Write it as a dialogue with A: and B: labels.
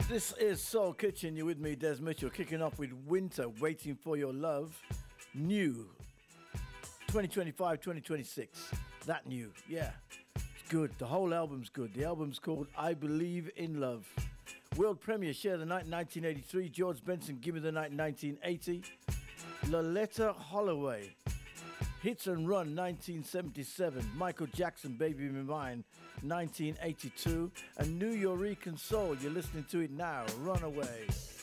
A: This is Soul Kitchen. You're with me, Des Mitchell, kicking off with Winter, Waiting for Your Love. New 2025-2026. That new, yeah. It's good. The whole album's good. The album's called I Believe in Love. World premiere, Share the Night, 1983. George Benson, Give Me the Night, 1980. Loletta Holloway, Hits and Run, 1977. Michael Jackson, Baby Be Mine, 1982. And New Yorican Soul, you're listening to it now, Runaway.